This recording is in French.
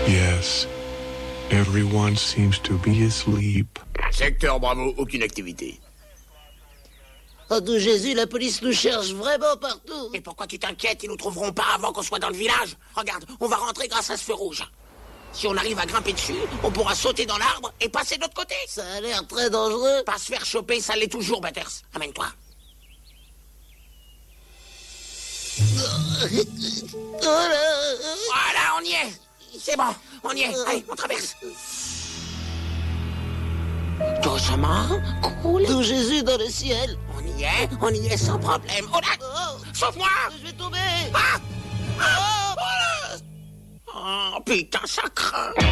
Yes. Everyone seems to be asleep. Secteur Bravo, aucune activité. Oh de Jésus, la police nous cherche vraiment partout. Et pourquoi tu t'inquiètes? Ils nous trouveront pas avant qu'on soit dans le village. Regarde, on va rentrer grâce à ce feu rouge. Si on arrive à grimper dessus, on pourra sauter dans l'arbre et passer de l'autre côté. Ça a l'air très dangereux. Pas se faire choper, ça l'est toujours, Butters. Amène-toi. Voilà, on y est. C'est bon, on y est. Allez, on traverse. Doucement, cool. D'où Jésus dans le ciel. On y est sans problème. Oh là, sauve-moi. Je vais tomber. Ah, oh putain, ça craint.